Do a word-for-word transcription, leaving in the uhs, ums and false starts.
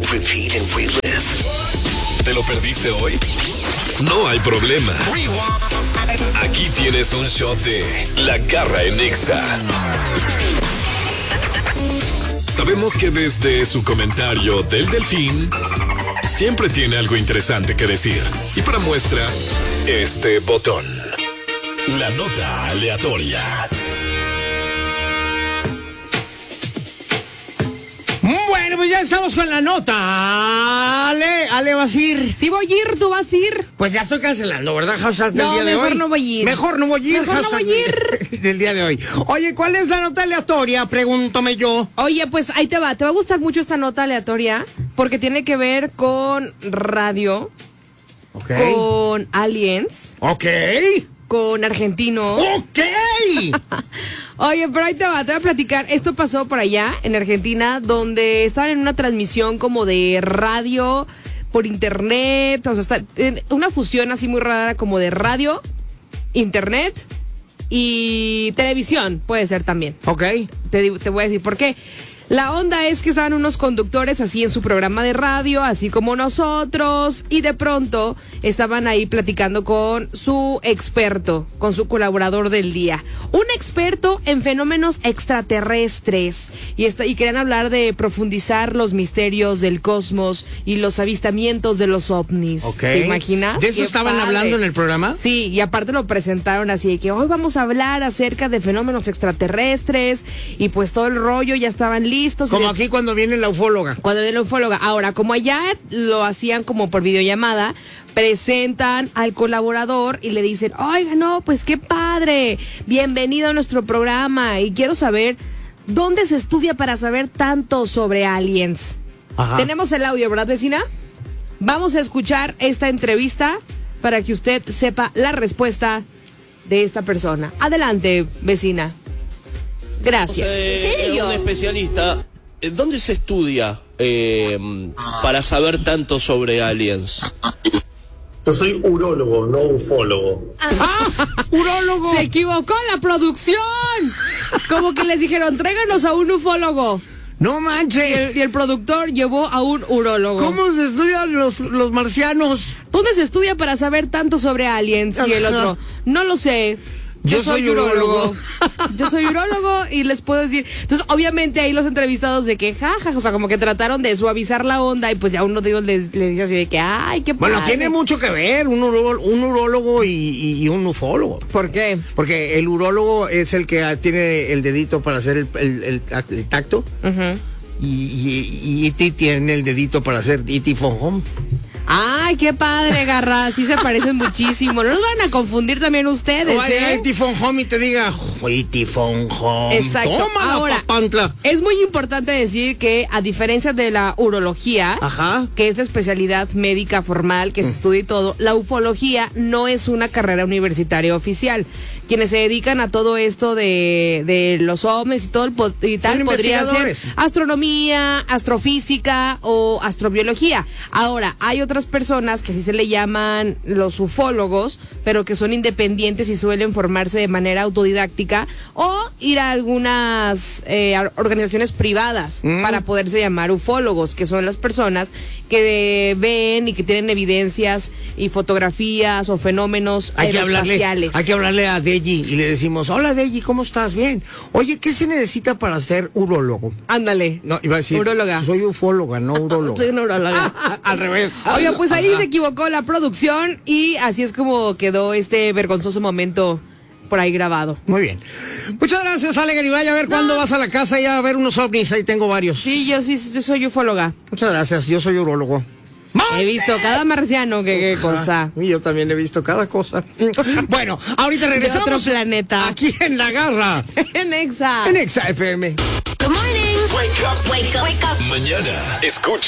repeat and relive. ¿Te lo perdiste hoy? No hay problema. Aquí tienes un shot de La Garra en Nexa. Sabemos que desde su comentario del Delfín siempre tiene algo interesante que decir. Y para muestra, este botón. La nota aleatoria. Bueno, pues ya estamos con la nota. Ale, Ale, ¿vas a ir? Sí voy a ir, tú vas a ir. Pues ya estoy cancelando, ¿verdad? Hashtag del No, día de hoy. mejor no voy a ir. Mejor no voy a ir. Mejor no voy a ir. de- Del día de hoy. Oye, ¿cuál es la nota aleatoria? Pregúntame yo. Oye, pues ahí te va. Te va a gustar mucho esta nota aleatoria porque tiene que ver con radio, Ok. con aliens, Ok. con argentinos. Ok. Oye, pero ahí te va, te voy a platicar. Esto pasó por allá, en Argentina, donde estaban en una transmisión como de radio por internet. O sea, está, en una fusión así muy rara como de radio, internet y televisión, puede ser también. Ok. Te, digo- te voy a decir por qué. La onda es que estaban unos conductores así en su programa de radio, así como nosotros, y de pronto estaban ahí platicando con su experto, con su colaborador del día. Un experto en fenómenos extraterrestres. Y, está, y querían hablar de profundizar los misterios del cosmos y los avistamientos de los ovnis. Ok. ¿Te imaginas? ¿De eso Qué estaban padre. hablando en el programa? Sí, y aparte lo presentaron así de que hoy vamos a hablar acerca de fenómenos extraterrestres y pues todo el rollo, ya estaban listos. Como Y de- aquí cuando viene la ufóloga. Cuando viene la ufóloga. Ahora, como allá lo hacían como por videollamada, presentan al colaborador y le dicen, oiga, no, pues qué padre, bienvenido a nuestro programa y quiero saber dónde se estudia para saber tanto sobre aliens. Ajá. Tenemos el audio, ¿verdad, vecina? Vamos a escuchar esta entrevista para que usted sepa la respuesta de esta persona. Adelante, vecina. Gracias. Eh, es un especialista. Eh, ¿Dónde se estudia eh, para saber tanto sobre aliens? Yo soy urólogo, no ufólogo. ¡Urólogo! ¡Se equivocó la producción! Como que les dijeron, tráiganos a un ufólogo. No Y manches. el, y el productor llevó a un urólogo. ¿Cómo se estudian los, los marcianos? ¿Dónde se estudia para saber tanto sobre aliens? Y el Ajá. otro, no lo sé. Yo, Yo soy urólogo. Yo soy urólogo y les puedo decir. Entonces, obviamente, ahí los entrevistados de que jaja, o sea, como que trataron de suavizar la onda y pues ya uno de ellos les, les dice así de que, ay, qué padre. Bueno, tiene mucho que ver un, uró- un urólogo y, y- y un ufólogo. ¿Por qué? Porque el urólogo es el que ah, tiene el dedito para hacer el, el- el tac- el tacto. Ujú. Y, y, y E T tiene el dedito para hacer E T phone home. Ay, qué padre, Garra. Sí se parecen muchísimo. No nos van a confundir también ustedes, Vaya ¿eh? E T phone home y te diga E T phone home. Exacto. Tómala, Ahora, papantla. es muy importante decir que, a diferencia de la urología, Ajá. que es de especialidad médica formal, que se estudia y todo, la ufología no es una carrera universitaria oficial. Quienes se dedican a todo esto de, de los ovnis y todo el po- y tal, Son podría ser investigadores. astronomía, astrofísica o astrobiología. Ahora, hay otras personas que sí se le llaman los ufólogos, pero que son independientes y suelen formarse de manera autodidáctica o ir a algunas eh, a- organizaciones privadas Mm. para poderse llamar ufólogos, que son las personas que eh, ven y que tienen evidencias y fotografías o fenómenos Hay que hablarle, aeroespaciales. hay que hablarle a Deji y le decimos, hola Deji, ¿cómo estás? Bien. Oye, ¿qué se necesita para ser urólogo? Ándale. No, iba a decir, Uróloga. soy ufóloga, no uróloga. Soy una uróloga. Al revés. Oiga, pues ahí Ajá. se equivocó la producción y así es como quedó este vergonzoso momento por ahí grabado. Muy bien. Muchas gracias, Ale Garibay. A ver cuándo vas a la casa ya a ver unos ovnis. Ahí tengo varios. Sí, yo sí, yo soy ufóloga. Muchas gracias, yo soy urólogo. He visto cada marciano, qué, qué cosa. Y yo también he visto cada cosa. Bueno, ahorita regresamos. De otro planeta. Aquí en La Garra. En Exa. En Exa F M. Good morning. Wake up. Mañana, escucha